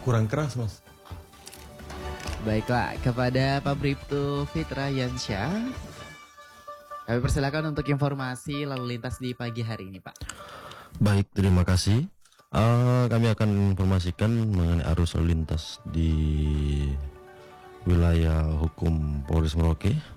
kurang keras, Mas. Baiklah, kepada Pak Bribtu Fitra Yansyah, kami persilakan untuk informasi lalu lintas di pagi hari ini, Pak. Baik, terima kasih. Kami akan informasikan mengenai arus lalu lintas di wilayah hukum Polres Merauke.